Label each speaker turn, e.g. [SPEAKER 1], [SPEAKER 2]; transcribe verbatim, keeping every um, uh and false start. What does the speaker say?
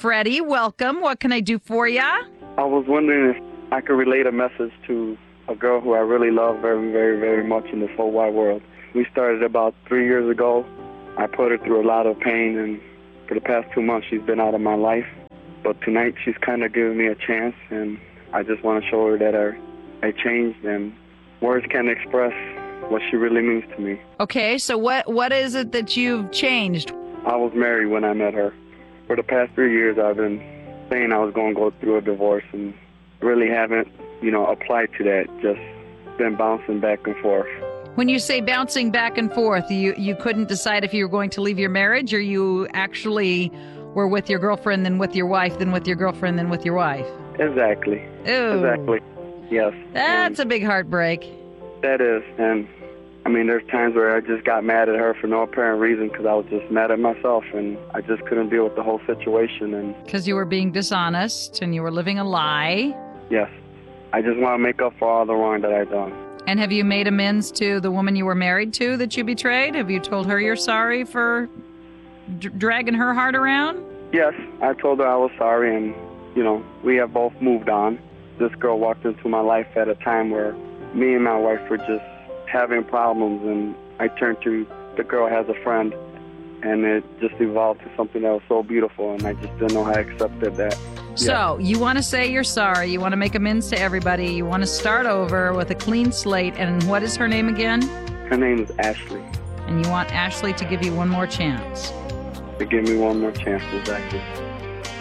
[SPEAKER 1] Freddie. Welcome. What can I do for you?
[SPEAKER 2] I was wondering if I could relate a message to a girl who I really love very, very, very much in this whole wide world. We started about three years ago. I put her through a lot of pain, and for the past two months she's been out of my life. But tonight she's kind of giving me a chance, and I just want to show her that I, I changed, and words can't express what she really means to me.
[SPEAKER 1] Okay, so what what is it that you've changed?
[SPEAKER 2] I was married when I met her. For the past three years I've been saying I was going to go through a divorce, and really haven't, you know, applied to that. Just been bouncing back and forth.
[SPEAKER 1] When you say bouncing back and forth, you, you couldn't decide if you were going to leave your marriage, or you actually were with your girlfriend, then with your wife, then with your girlfriend, then with your wife?
[SPEAKER 2] Exactly.
[SPEAKER 1] Ooh.
[SPEAKER 2] Exactly. Yes.
[SPEAKER 1] That's
[SPEAKER 2] and
[SPEAKER 1] a big heartbreak.
[SPEAKER 2] That is. And, I mean, there's times where I just got mad at her for no apparent reason because I was just mad at myself, and I just couldn't deal with the whole situation. And
[SPEAKER 1] because you were being dishonest and you were living a lie.
[SPEAKER 2] Yes. I just want to make up for all the wrong that I've done.
[SPEAKER 1] And have you made amends to the woman you were married to that you betrayed? Have you told her you're sorry for d- dragging her heart around?
[SPEAKER 2] Yes, I told her I was sorry, and, you know, we have both moved on. This girl walked into my life at a time where me and my wife were just having problems, and I turned to the girl as a friend, and it just evolved to something that was so beautiful, and I just didn't know how I accepted that.
[SPEAKER 1] So, you want to say you're sorry, you want to make amends to everybody, you want to start over with a clean slate, and what is her name again?
[SPEAKER 2] Her name is Ashley.
[SPEAKER 1] And you want Ashley to give you one more chance.
[SPEAKER 2] To give me one more chance, exactly.